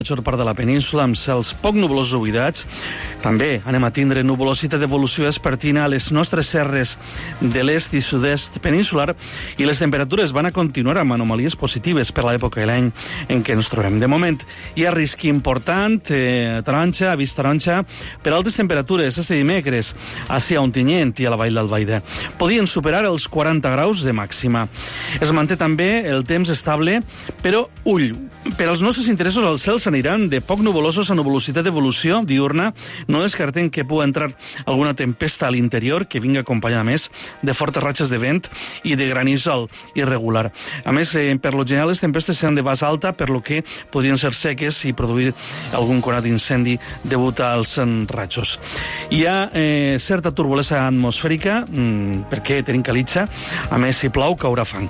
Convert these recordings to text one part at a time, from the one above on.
major part de la península amb cels poc nublosos o buidats. També anem a tindre nuvolositat d'evolució vespertina a les nostres serres de l'est i sud-est peninsular i les temperatures van a continuar amb anomalies positives per l'època de l'any en què ens trobem. De moment hi ha risc important, taronja, avís taronja, per altes temperatures este dimecres hacia Ontinyent i a la Vall d'Albaida. Podien superar els 40 graus de màxima. Es manté també el temps estable, però ull, per als nostres interessos els cels aniran de poc nuvolosos a nuvolositat d'evolució diurna. No descartem que pugui entrar alguna tempesta a l'interior que vingui acompanyada més de fortes ratxes de vent i de granissol irregular. A més, per lo general, les tempestes seran de base alta, per lo que podrien ser seques i produir algun conat d'incendi degut als ratxos. Hi ha certa turbulència atmosfèrica perquè tenim calitxa. A més, si plou, caurà fang.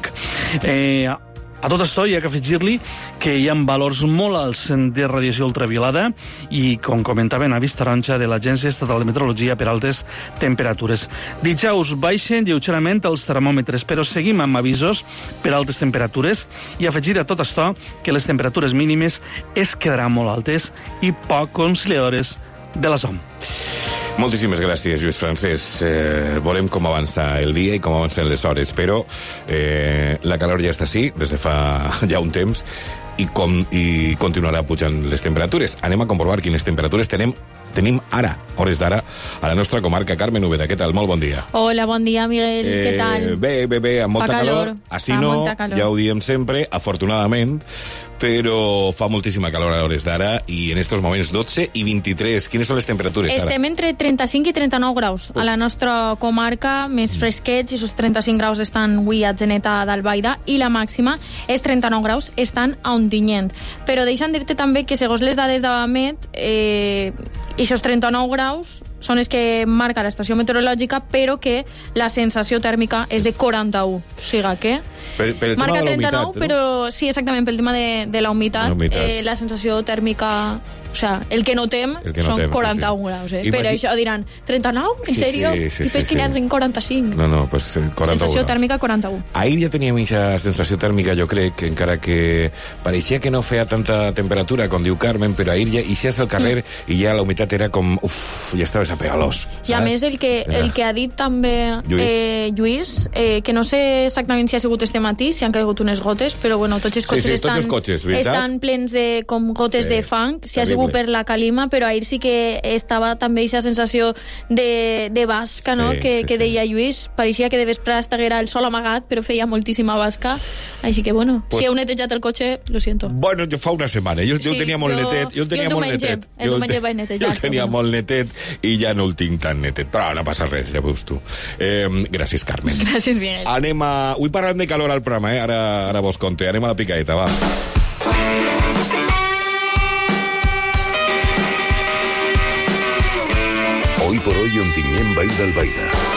A tot això hi ha que afegir-li que hi ha valors molt alts de radiació ultraviolada i, com comentaven, avís taronja de l'Agència Estatal de Meteorologia per altes temperatures. Dijous baixen lleugerament els termòmetres, però seguim amb avisos per altes temperatures i afegir a tot això que les temperatures mínimes es quedaran molt altes i poc conciliadores de la som. Moltíssimes gràcies, Lluís Francesc. Volem com avança el dia i com avancen les hores, però la calor ja està així, des de fa ja un temps, i continuarà pujant les temperatures. Anem a comprovar quines temperatures tenim ara, hores d'ara, a la nostra comarca. Carmen Úbeda, què tal? Molt bon dia. Hola, bon dia, Miguel. Què tal? Bé, amb molta calor. Així no, ja ho diem sempre, afortunadament, però fa moltíssima calor a hores d'ara i en estos moments 12 i 23. Quines són les temperatures ara? Estem entre 35 i 39 graus a la nostra comarca, més fresquets, i els 35 graus estan avui a Atzeneta d'Albaida i la màxima és 39 graus, estan a Ontinyent. Però deixa'm dir-te també que segons les dades d'Avamet, aquests 39 graus són els que marca l'estació meteorològica, però que la sensació tèrmica és de 41. O sigui que pel tema marca de la 39, humitat, però sí, exactament, pel tema de la humitat. La sensació tèrmica, o sea, el que notem són 41 graus. Per això diran, 39? En sèrio? I fes que n'hi hagin 45. No, pues 41 sensació tèrmica 41. Ahir ja teníem aquesta sensació tèrmica, jo crec, encara que pareixia que no feia tanta temperatura, com diu Carmen, però ahir ja ixies al carrer i ja la humitat era com, ja estaves a pegar-los. I a més, el que ha dit també Lluís, que no sé exactament si ha sigut este matí, si han caigut unes gotes, però bueno, tots els cotxes estan plens de com gotes de fang, si ha sigut per la calima, però ahir sí que estava també aquesta sensació de basca, no? Que deia Lluís, pareixia que de vespre estaguera el sol amagat, però feia moltíssima basca, així que bueno, si heu netejat el cotxe, lo siento. Bueno, fa una setmana, jo el tenia molt netet, jo el tenia molt netet i ja no el tinc tan netet, però no passa res, ja veus tu. Gràcies, Carmen. Gràcies, Miguel. Avui parlem de calor al programa, ara vos conté. Anem a la picadeta, va. Hoy por hoy, Ontinyent, Vall d'Albaida.